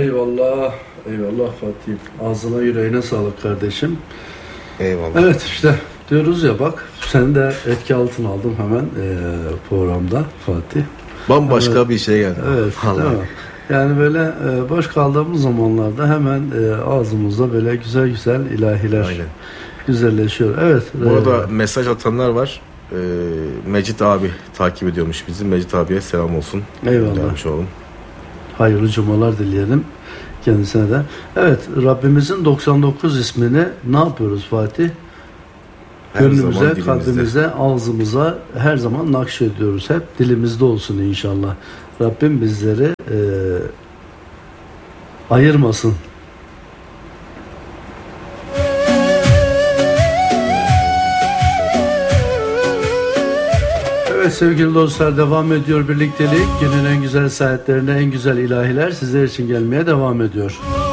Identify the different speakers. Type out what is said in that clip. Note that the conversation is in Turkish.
Speaker 1: Eyvallah. Eyvallah Fatih. Ağzına yüreğine sağlık kardeşim.
Speaker 2: Eyvallah.
Speaker 1: Evet işte diyoruz ya bak seni de etki altına aldım hemen programda Fatih.
Speaker 2: Bambaşka
Speaker 1: hemen,
Speaker 2: bir şey geldi.
Speaker 1: Evet değil mi? Yani böyle boş kaldığımız zamanlarda hemen ağzımızda böyle güzel güzel ilahiler
Speaker 2: Aynen.
Speaker 1: güzelleşiyor. Evet.
Speaker 2: Bu arada mesaj atanlar var. Mecit abi takip ediyormuş bizi. Mecit abiye selam olsun.
Speaker 1: Eyvallah.
Speaker 2: Gelmiş olalım.
Speaker 1: Hayırlı cumalar dileyelim kendisine de. Evet, Rabbimizin 99 ismini ne yapıyoruz Fatih? Gönlümüze, kalbimize, ağzımıza her zaman nakşediyoruz. Hep dilimizde olsun inşallah. Rabbim bizleri ayırmasın. Evet sevgili dostlar, devam ediyor birliktelik. Günün en güzel saatlerinde en güzel ilahiler sizler için gelmeye devam ediyor.